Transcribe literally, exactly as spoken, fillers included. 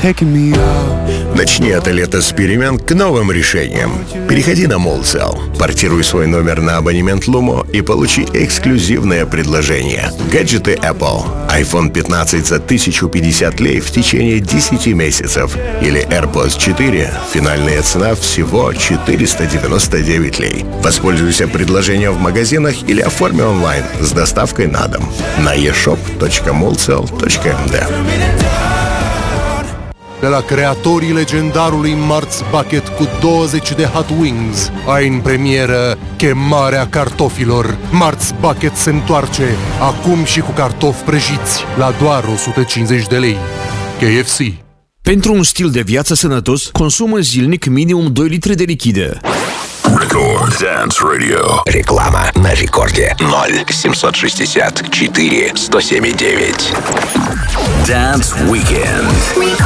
taking me out. Начни это лето с перемен к новым решениям. Переходи на Молцел, портируй свой номер на абонемент Lumo и получи эксклюзивное предложение. Гаджеты Apple, айфон пятнадцать за тысячу пятьдесят лей в течение десяти месяцев или AirPods четыре, финальная цена всего четыреста девяносто девять лей. Воспользуйся предложением в магазинах или оформи онлайн с доставкой на дом на e shop точка molcel точка m d. De la creatorii legendarului Mart's Bucket cu douăzeci de Hot Wings, ai în premieră Chemarea cartofilor. Mart's Bucket se întoarce acum și cu cartofi prăjiți la doar o sută cincizeci de lei. K F C. Pentru un stil de viață sănătos, consumă zilnic minimum doi litri de lichidă. Рекорд Dance Radio. Реклама на рекорде ноль семьсот шестьдесят четыре сто семь девять. Dance Weekend.